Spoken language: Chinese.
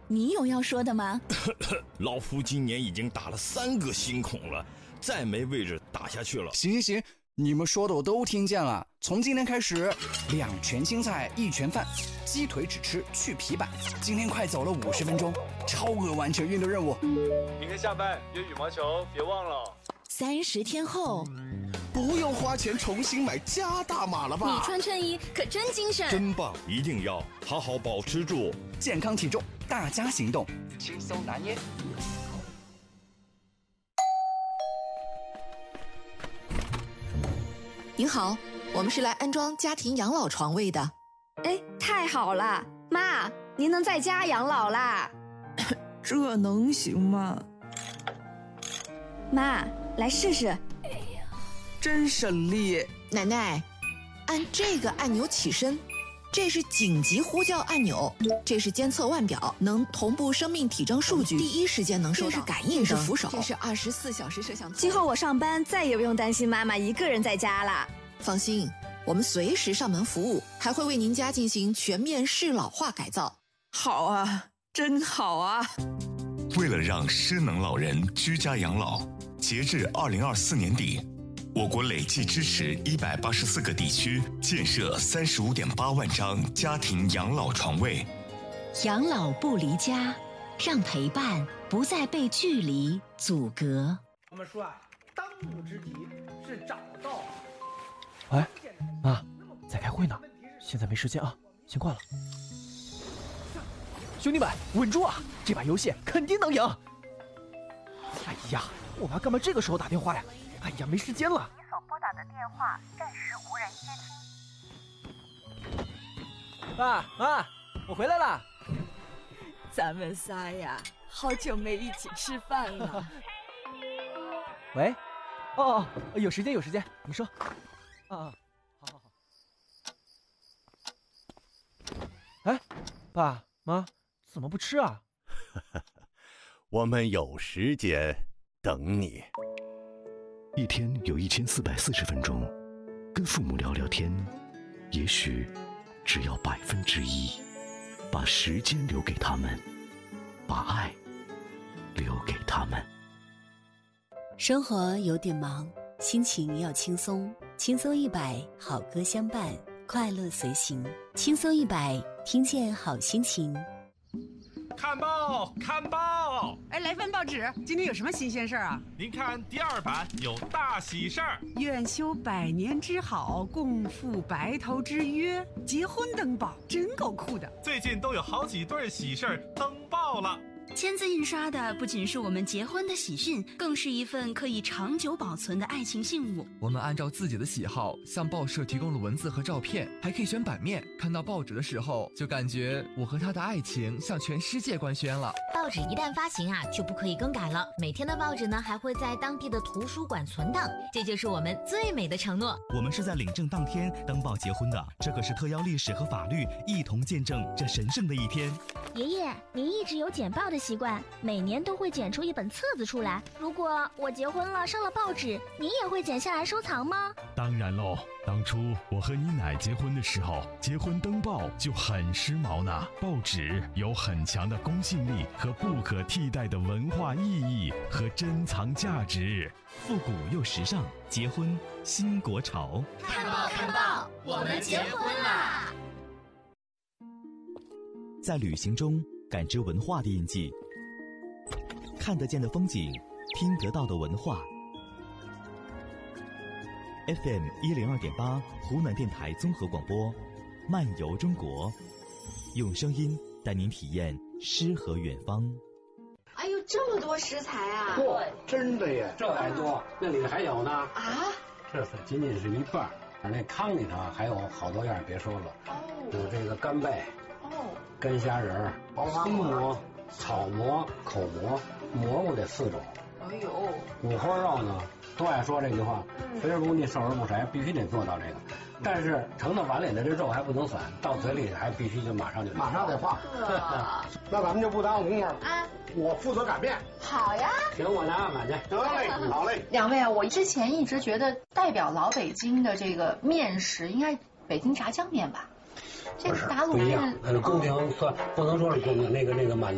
你有要说的吗？ 老夫今年已经打了3个新孔了，再没位置打下去了。 行，你们说的我都听见了。从今天开始，2拳青菜1拳饭，鸡腿只吃去皮板。今天快走了50分钟，超额完成运动任务。 明天下班约羽毛球，别忘了。 30天后， 不用花钱重新买加大码了吧？ 你穿衬衣可真精神， 真棒！一定要好好保持住健康体重，大家行动，轻松拿捏。 您好，我们是来安装家庭养老床位的。 哎，太好了，妈，您能在家养老啦？ 这能行吗？ 妈，来试试。 真省力。 奶奶，按这个按钮起身，这是紧急呼叫按钮，这是监测腕表，能同步生命体征数据，第一时间能收到。这是感应灯，这是扶手，这是24小时摄像头。 今后我上班再也不用担心妈妈一个人在家了。 放心，我们随时上门服务，还会为您家进行全面适老化改造。 好啊，真好啊！ 为了让失能老人居家养老，截至2024年底，我国累计支持184个地区建设35.8万张家庭养老床位。 养老不离家，让陪伴不再被距离阻隔。 我们说啊，当务之急是找到。 喂，妈，在开会呢，现在没时间啊，先挂了。兄弟们，稳住啊！这把游戏肯定能赢。哎呀，我妈干嘛这个时候打电话呀？哎呀，没时间了。 你所拨打的电话暂时无人接听。 爸妈，我回来了。 咱们仨呀，好久没一起吃饭了。 喂，哦，有时间，你说。好。哎，爸妈怎么不吃啊？ 我们有时间等你。 一天有1440分钟，跟父母聊聊天，也许只要1%，把时间留给他们，把爱留给他们。 生活有点忙，心情要轻松，轻松100，好歌相伴，快乐随行，轻松100，听见好心情。 看报！ 哎，来份报纸，今天有什么新鲜事儿啊？ 您看第2版有大喜事儿， 愿修百年之好，共赴白头之约，结婚登报，真够酷的。 最近都有好几对喜事儿登报了。 签字印刷的不仅是我们结婚的喜讯，更是一份可以长久保存的爱情信物。 我们按照自己的喜好向报社提供了文字和照片，还可以选版面。看到报纸的时候，就感觉我和他的爱情向全世界官宣了。 报纸一旦发行啊，就不可以更改了。每天的报纸呢，还会在当地的图书馆存档，这就是我们最美的承诺。 我们是在领证当天登报结婚的，这可是特邀历史和法律一同见证这神圣的一天。 爷爷，您一直有剪报的习惯，每年都会剪出一本册子出来。如果我结婚了上了报纸，您也会剪下来收藏吗？ 当然喽，当初我和你奶结婚的时候，结婚登报就很时髦呢。报纸有很强的公信力和不可替代的文化意义和珍藏价值， 复古又时尚，结婚新国潮。 看报，我们结婚啦！ 在旅行中感知文化的印记，看得见的风景，听得到的文化。FM 102.8湖南电台综合广播，漫游中国，用声音带您体验诗和远方。 哎呦，这么多食材啊！ 嚯，真的耶，这还多，那里还有呢。 啊？ 这是仅仅是一半，而那汤里头还有好多样，别说了。有这个干贝。干虾仁、松蘑、草蘑、口蘑，蘑菇得4种。 哎呦， 五花肉呢，都爱说这句话，肥而不腻，瘦而不柴，必须得做到这个。但是盛到碗里的这肉还不能散，到嘴里还必须就马上得化。 那咱们就不耽误功夫了。我负责擀面。 好呀。 行，我拿案板去。 得嘞，好嘞。 两位啊，我之前一直觉得代表老北京的这个面食应该北京炸酱面吧。这个大陆人不一样，宫廷算不能说是宫廷那个满